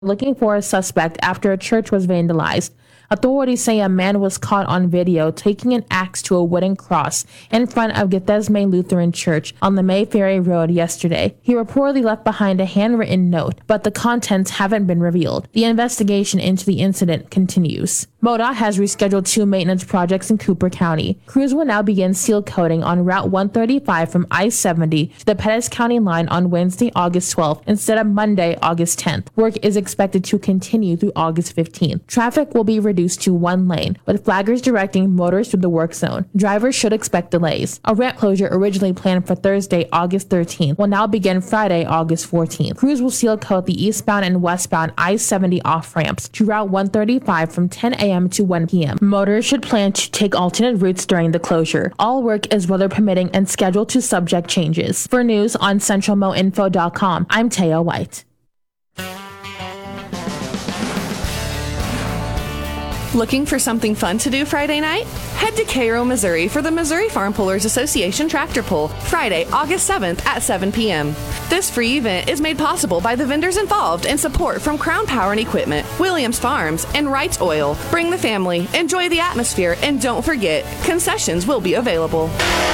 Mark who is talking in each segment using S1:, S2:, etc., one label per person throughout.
S1: looking for a suspect after a church was vandalized. Authorities say a man was caught on video taking an axe to a wooden cross in front of Gethsemane Lutheran Church on the Mayferry Road yesterday. He reportedly left behind a handwritten note, but the contents haven't been revealed. The investigation into the incident continues. MoDOT has rescheduled 2 maintenance projects in Cooper County. Crews will now begin seal coating on Route 135 from I-70 to the Pettis County line on Wednesday, August 12th, instead of Monday, August 10th. Work is expected to continue through August 15th. Traffic will be reduced to 1 lane, with flaggers directing motorists through the work zone. Drivers should expect delays. A ramp closure originally planned for Thursday, August 13th, will now begin Friday, August 14th. Crews will seal coat the eastbound and westbound I-70 off-ramps to Route 135 from 10 a.m. to 1 p.m. Motorists should plan to take alternate routes during the closure. All work is weather permitting and scheduled to subject changes. For news on CentralMoInfo.com, I'm Taya White.
S2: Looking for something fun to do Friday night? Head to Cairo, Missouri for the Missouri Farm Pullers Association Tractor Pull, Friday, August 7th at 7 p.m. This free event is made possible by the vendors involved and support from Crown Power and Equipment, Williams Farms, and Wright's Oil. Bring the family, enjoy the atmosphere, and don't forget, concessions will be available.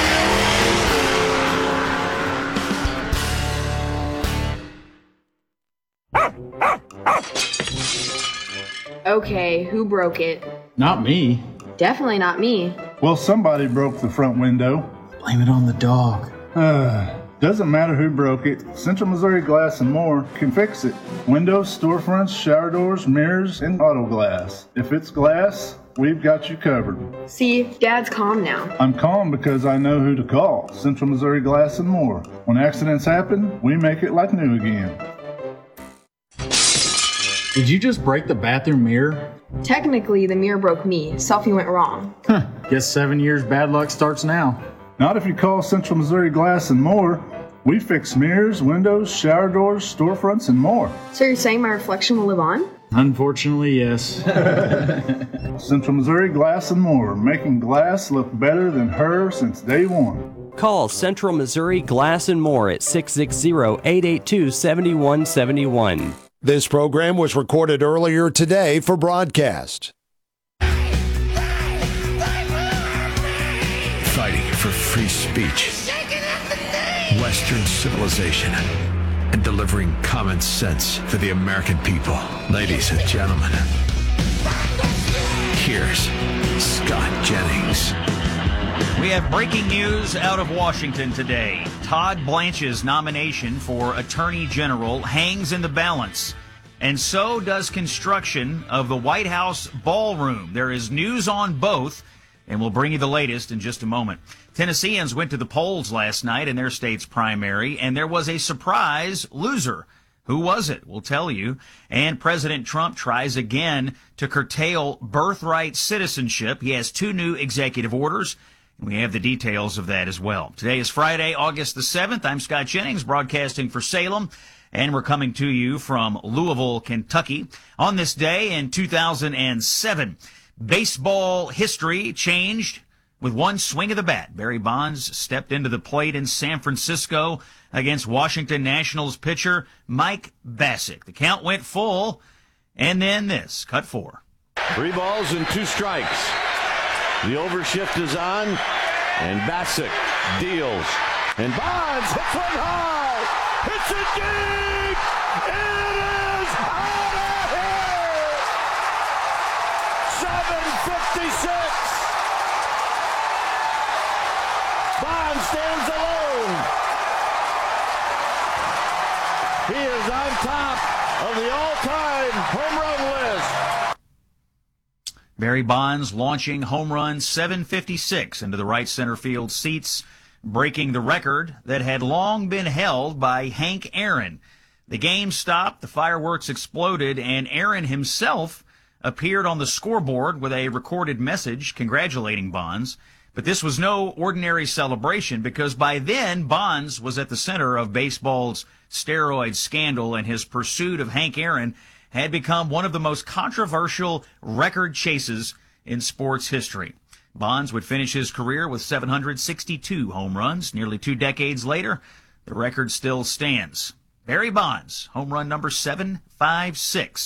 S3: Okay, who broke it?
S4: Not me.
S3: Definitely not me.
S5: Well, somebody broke the front window.
S4: Blame it on the dog.
S5: Doesn't matter who broke it. Central Missouri Glass and More can fix it. Windows, storefronts, shower doors, mirrors, and auto glass. If it's glass, we've got you covered.
S3: See, Dad's calm now.
S5: I'm calm because I know who to call. Central Missouri Glass and More. When accidents happen, we make it like new again.
S4: Did you just break the bathroom mirror?
S3: Technically, the mirror broke me. Selfie went wrong.
S4: Guess 7 years bad luck starts now.
S5: Not if you call Central Missouri Glass and More. We fix mirrors, windows, shower doors, storefronts, and more.
S3: So you're saying my reflection will live on?
S4: Unfortunately, yes.
S5: Central Missouri Glass and More, making glass look better than her since day one.
S6: Call Central Missouri Glass and More at 660-882-7171.
S7: This program was recorded earlier today for broadcast.
S8: Fighting for free speech, Western civilization, and delivering common sense for the American people. Ladies and gentlemen, here's Scott Jennings.
S9: We have breaking news out of Washington today. Todd Blanche's nomination for Attorney General hangs in the balance, and so does construction of the White House ballroom. There is news on both, and we'll bring you the latest in just a moment. Tennesseans went to the polls last night in their state's primary, and there was a surprise loser. Who was it? We'll tell you. And President Trump tries again to curtail birthright citizenship. He has 2 new executive orders. We have the details of that as well. Today is Friday, August the 7th. I'm Scott Jennings, broadcasting for Salem, and we're coming to you from Louisville, Kentucky. On this day in 2007, baseball history changed with one swing of the bat. Barry Bonds stepped into the plate in San Francisco against Washington Nationals pitcher Mike Bassick. The count went full, and then this, cut 4.
S10: 3 balls and 2 strikes. The overshift is on, and Bassick deals. And Bonds hits one high. Hits it deep. It is out of here. 7:56. Bonds stands alone. He is on top of the all-time home run list.
S9: Barry Bonds launching home run 756 into the right center field seats, breaking the record that had long been held by Hank Aaron. The game stopped, the fireworks exploded, and Aaron himself appeared on the scoreboard with a recorded message congratulating Bonds. But this was no ordinary celebration, because by then Bonds was at the center of baseball's steroid scandal, and his pursuit of Hank Aaron had become one of the most controversial record chases in sports history. Bonds would finish his career with 762 home runs. Nearly 2 decades later, the record still stands. Barry Bonds, home run number 756.